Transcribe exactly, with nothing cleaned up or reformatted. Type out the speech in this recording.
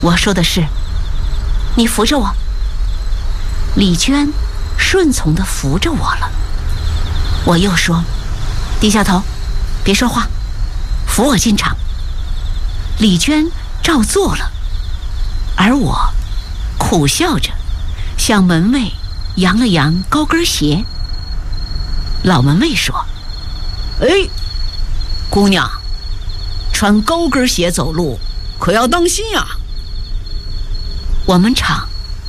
我说的是，你扶着我。李娟顺从地扶着我了。我又说，低下头，别说话，扶我进场。李娟照做了，而我苦笑着向门卫扬了扬高跟鞋。老门卫说， 哎，姑娘，穿高跟鞋走路可要当心呀。 我们厂